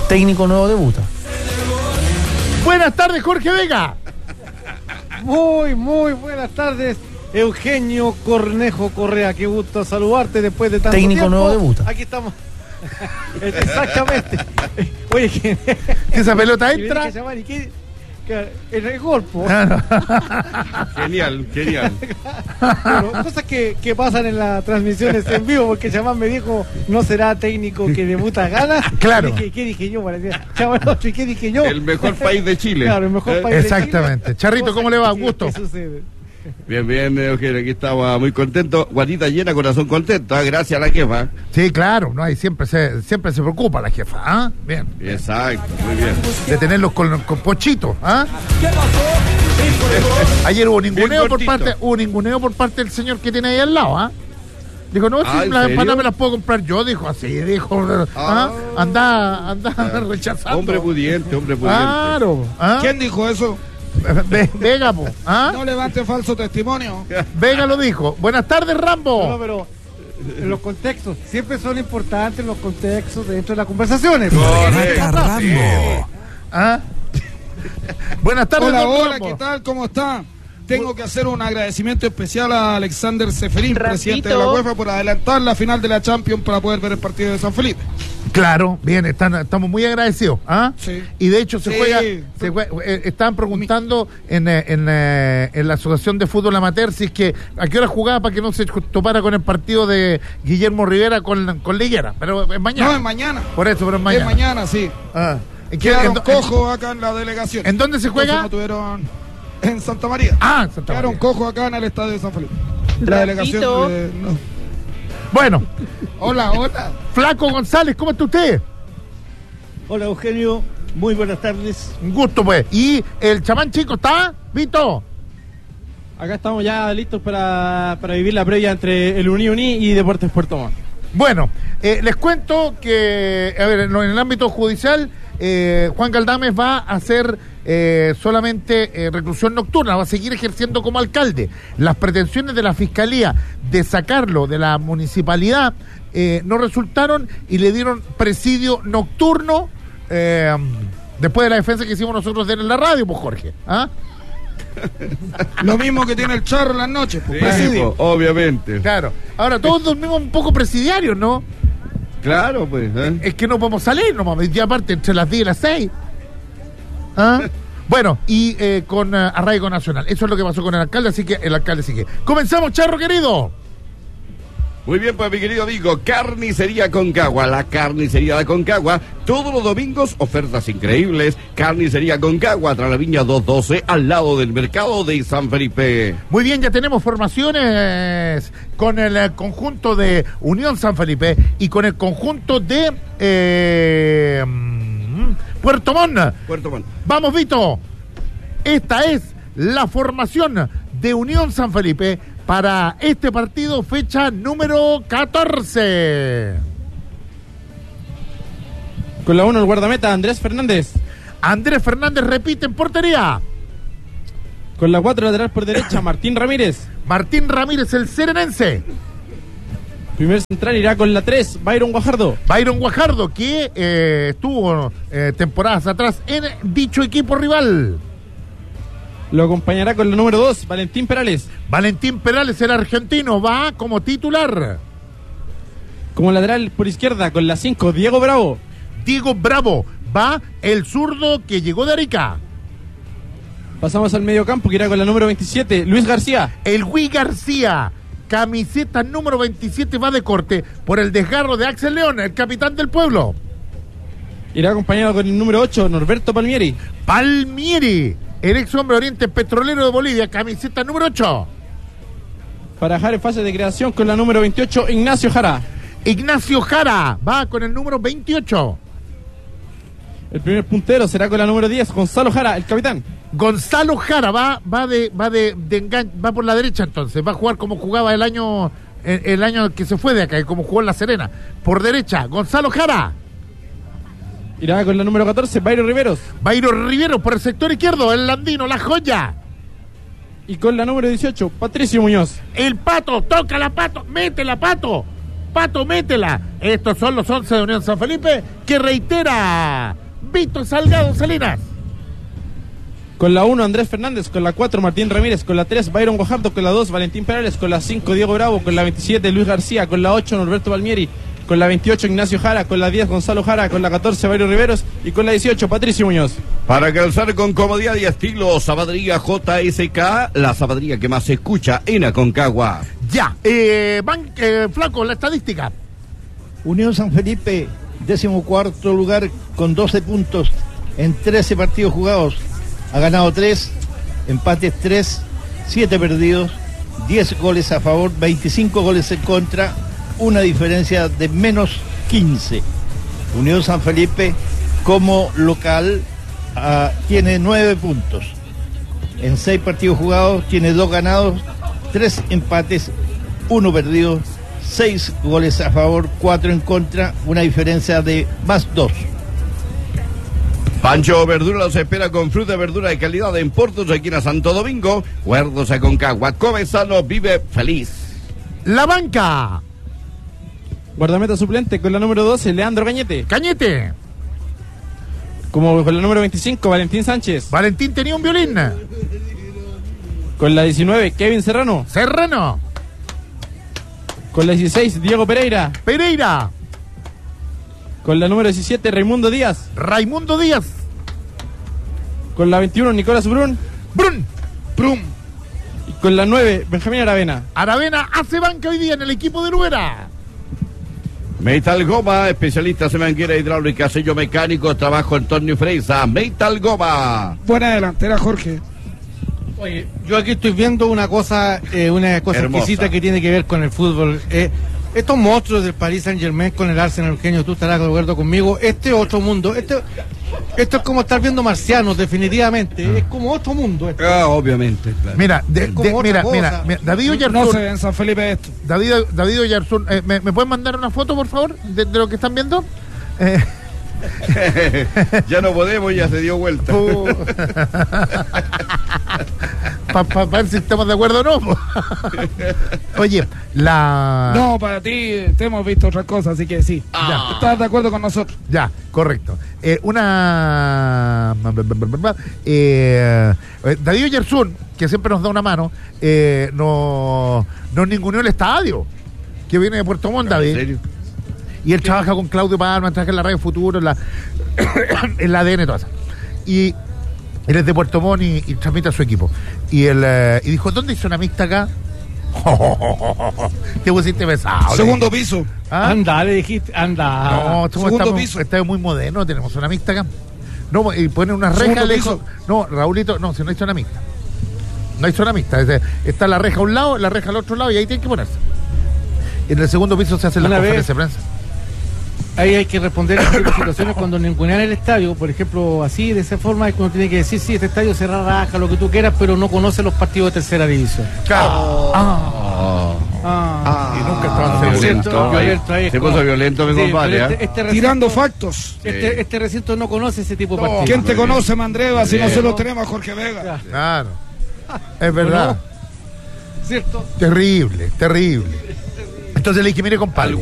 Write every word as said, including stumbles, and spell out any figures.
Técnico nuevo debuta. Buenas tardes, Jorge Vega. Muy, muy buenas tardes, Eugenio Cornejo Correa. Qué gusto saludarte después de tanto Técnico tiempo. nuevo debuta. Aquí estamos. Exactamente. Oye, que esa pelota que entra. que llamar, ¿y qué? Que en el golpe. Genial, genial. Bueno, cosas que, que pasan en las transmisiones en vivo, porque Chamán me dijo, no será técnico que debuta gana. Claro. Y dije, ¿qué dije yo? Parecía, Chamán, ¿y qué dije yo? El mejor país de Chile. Claro, el mejor ¿Eh? país de Chile. Exactamente. Charrito, Cosas ¿cómo le va? que- Gusto. que sucede. Bien, bien, Eugenio, aquí estaba muy contento. Guatita llena, corazón contento. ¿eh? Gracias a la jefa. Sí, claro, no hay, siempre se, siempre se preocupa la jefa, ¿ah? Bien. Exacto, muy bien. De tenerlos con, con pochito, ¿ah? Ayer hubo ninguneo Bien por cortito. parte, hubo ninguneo por parte del señor que tiene ahí al lado, ¿ah? Dijo, no, Ah, si ¿en las serio? empanadas me las puedo comprar yo, dijo así, dijo, ¿ah? Ah. Anda, anda rechazando. Hombre pudiente, hombre pudiente. Claro, ¿ah? ¿Quién dijo eso? Ve- Vega, po, ¿ah? No levante falso testimonio. Vega lo dijo. Buenas tardes, Rambo. No, pero en los contextos, siempre son importantes los contextos dentro de las conversaciones. Correcto. Rambo. ¿Ah? Buenas tardes, Hola, don hola, Rambo. ¿qué tal? ¿Cómo está? Tengo que hacer un agradecimiento especial a Alexander Seferín, Rapito. presidente de la UEFA, por adelantar la final de la Champions para poder ver el partido de San Felipe. Claro, bien, están, estamos muy agradecidos. ¿Ah? Sí. Y de hecho se Sí. juega, se juega eh, estaban preguntando en, eh, en, eh, en la Asociación de Fútbol Amateur si es que a qué hora jugaba para que no se topara con el partido de Guillermo Rivera con, con Liguera, pero es mañana. No, es mañana. Por eso, pero es mañana. Es mañana, sí. Ah. ¿En, qué- Quedaron en do- cojos acá en la delegación. ¿En dónde se juega? Entonces no tuvieron... En Santa María. Ah, en Santa Quedaron María. cojos acá en el estadio de San Felipe. La delegación Rapito. de... no. Bueno, Hola, hola. Flaco González, ¿cómo está usted? Hola Eugenio, muy buenas tardes. Un gusto, pues. ¿Y el chamán chico está? ¿Vito? Acá estamos ya listos para, para vivir la previa entre el Uní Uní y Deportes Puerto Montt. Bueno, eh, les cuento que, a ver, en, lo- en el ámbito judicial, eh, Juan Galdames va a hacer eh, solamente eh, reclusión nocturna, va a seguir ejerciendo como alcalde. Las pretensiones de la Fiscalía de sacarlo de la municipalidad eh, no resultaron y le dieron presidio nocturno eh, después de la defensa que hicimos nosotros de él en la radio, pues Jorge. ¿Ah? Lo mismo que tiene el Charro en las noches. pues, Sí, presidio. po, obviamente. Claro. Ahora, todos dormimos un poco presidiarios, ¿no? Claro, pues. ¿eh? Es que no podemos salir, no mames, ya aparte entre las diez y las seis. ¿Ah? Bueno, y eh, con eh, arraigo nacional. Eso es lo que pasó con el alcalde, así que el alcalde sigue. Comenzamos, Charro querido. Muy bien, pues mi querido amigo, Carnicería Concagua, la carnicería de Concagua, todos los domingos ofertas increíbles, Carnicería Concagua, tras la Viña doscientos doce, al lado del mercado de San Felipe. Muy bien, ya tenemos formaciones con el eh, conjunto de Unión San Felipe y con el conjunto de eh, mm, Puerto Montt. Puerto Montt. Vamos, Vito. Esta es la formación de Unión San Felipe para este partido, fecha número catorce. Con la uno el guardameta Andrés Fernández. Andrés Fernández repite en portería. Con la cuatro lateral por derecha Martín Ramírez. Martín Ramírez, el serenense. Primer central irá con la tres Byron Guajardo. Byron Guajardo, que eh, estuvo eh, temporadas atrás en dicho equipo rival. Lo acompañará con la número dos Valentín Perales. Valentín Perales, el argentino, va como titular. Como lateral por izquierda con la cinco Diego Bravo. Diego Bravo, va el zurdo que llegó de Arica. Pasamos al medio campo que irá con la número veintisiete Luis García. El Gui García, camiseta número veintisiete, va de corte por el desgarro de Axel León, el capitán del pueblo. Irá acompañado con el número ocho Norberto Palmieri. Palmieri, el ex hombre Oriente Petrolero de Bolivia, camiseta número ocho. Para dejar en fase de creación con la número veintiocho Ignacio Jara. Ignacio Jara va con el número veintiocho. El primer puntero será con la número diez Gonzalo Jara, el capitán. Gonzalo Jara va, va de, va de, de engan- va por la derecha entonces, va a jugar como jugaba el año, el, el año que se fue de acá, como jugó en La Serena. Por derecha, Gonzalo Jara. Irá con la número catorce Byron Riveros. Bayro Rivero por el sector izquierdo, el Landino, la joya. Y con la número dieciocho Patricio Muñoz. El Pato, toca la Pato, mete la Pato. Pato, métela. Estos son los once de Unión San Felipe que reitera Víctor Salgado Salinas. Con la uno, Andrés Fernández. Con la cuatro, Martín Ramírez. Con la tres, Byron Guajardo. Con la dos, Valentín Perales. Con la cinco, Diego Bravo. Con la veintisiete, Luis García. Con la ocho, Norberto Palmieri. Con la veintiocho, Ignacio Jara. Con la diez, Gonzalo Jara. Con la catorce, Byron Riveros. Y con la dieciocho, Patricio Muñoz. Para calzar con comodidad y estilo, zapatería J S K, la zapatería que más se escucha en Aconcagua. Ya, eh, van, eh, Flaco, la estadística. Unión San Felipe, décimo cuarto lugar con doce puntos en trece partidos jugados. Ha ganado tres, empates tres, siete perdidos, diez goles a favor, veinticinco goles en contra, una diferencia de menos quince. Unión San Felipe como local uh, tiene nueve puntos. En seis partidos jugados tiene dos ganados, tres empates, uno perdido, seis goles a favor, cuatro en contra, una diferencia de más dos. Pancho Verdura los espera con fruta y verdura de calidad en Portos, aquí en Santo Domingo. Huerdos Aconcagua, come sano, vive feliz. La banca. Guardameta suplente con la número doce, Leandro Cañete. Cañete. Como con la número veinticinco, Valentín Sánchez. Valentín tenía un violín. Con la diecinueve, Kevin Serrano. Serrano. Con la dieciséis, Diego Pereira. Pereira. Con la número diecisiete, Raimundo Díaz. Raimundo Díaz. Con la veintiuno, Nicolás Brun. Brun. Brum. Y con la nueve, Benjamín Aravena. Aravena hace banca hoy día en el equipo de Luera. Metal Goma, especialistas en manguera hidráulica, sello mecánico, trabajo en torno y fresa. Metal Goma. Buena delantera, Jorge. Oye, yo aquí estoy viendo una cosa, eh, una cosa Hermosa. exquisita que tiene que ver con el fútbol. Eh, estos monstruos del Paris Saint Germain con el Arsenal, Eugenio, tú estarás de acuerdo conmigo. Este otro mundo, este, esto es como estar viendo marcianos, definitivamente. Es como otro mundo. Esto. Ah, obviamente, claro. Mira, de, Es como de- otra mira, cosa. mira, mira, David Oyarzún. No se ve en San Felipe esto. David, David Oyarzún, eh, ¿me, ¿me pueden mandar una foto, por favor, de, de lo que están viendo? Eh, Ya no podemos, ya se dio vuelta. Para pa, pa ver si estamos de acuerdo o no. po. Oye, la... No, para ti te hemos visto otras cosas, así que sí. Ya. ¿Estás de acuerdo con nosotros? Ya, correcto. Eh, una... Eh, eh, David Oyarzún, que siempre nos da una mano, eh, nos, nos ninguneó el estadio, que viene de Puerto Montt, David. ¿En serio? Y él trabaja con Claudio Palma, trabaja en la Radio Futuro, en la, en la A D N, todas esas. Y él es de Puerto Montt y, y transmite a su equipo. Y él eh, y dijo, ¿dónde hizo una mixta acá? Te pusiste pesado. Segundo piso. ¿Ah? Anda, le dijiste, anda. No, estamos, Segundo estamos, piso. estamos muy moderno, tenemos una mixta acá. No, y ponen una reja Segundo lejos. piso. No, Raulito, no, si no hay zona mixta. No hay zona mixta. Es- Está la reja a un lado, la reja al otro lado y ahí tienen que ponerse. En el segundo piso se hacen las Una vez- conferencias de prensa. Ahí hay que responder a estas situaciones cuando ningunean el estadio, por ejemplo, así, de esa forma, es cuando tiene que decir, sí, este estadio se raja, lo que tú quieras, pero no conoce los partidos de tercera división. Claro. Ah. Ah, Y nunca estaban Ah, seguros. violento, violento, ahí. violento, ahí es Se como- puso violento, mi Sí, compadre. pero ¿eh? este, este recinto- Tirando factos. Este, este recinto no conoce ese tipo de No. partidos. ¿Quién te conoce, Mandreva, si Bien. nosotros tenemos a Jorge Vega? Claro. Es verdad. ¿Cierto? Terrible, terrible. Entonces le dije, mire, compadre.